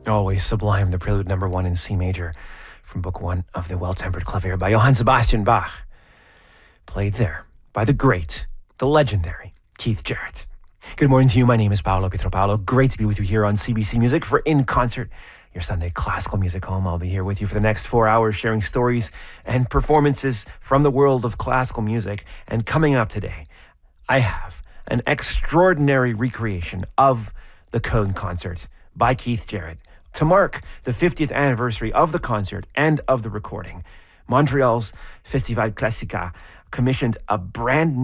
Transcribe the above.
Always sublime, the prelude number 1 in C major from Book 1 of the Well-Tempered Clavier by Johann Sebastian Bach. Played there by the great, the legendary Keith Jarrett. Good morning to you. My name is Paolo Pietropalo. Great to be with you here on CBC Music for In Concert, your Sunday classical music home. I'll be here with you for the next 4 hours sharing stories and performances from the world of classical music. And coming up today, I have an extraordinary recreation of the Cone Concert by Keith Jarrett. To mark the 50th anniversary of the concert and of the recording, Montreal's Festival Classica commissioned a brand